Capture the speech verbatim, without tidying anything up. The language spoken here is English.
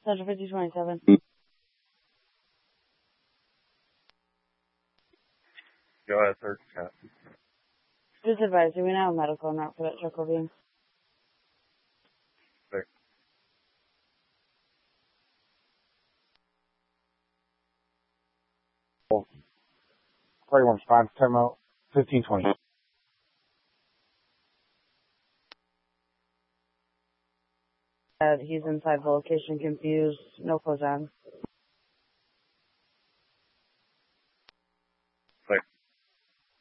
Central fifty twenty-seven. Go ahead, third cat. Just advise you, we now have medical en route for that trickle beam. Six. Forty-one response, terminal fifteen twenty. Uh, he's inside the location, confused, no close on.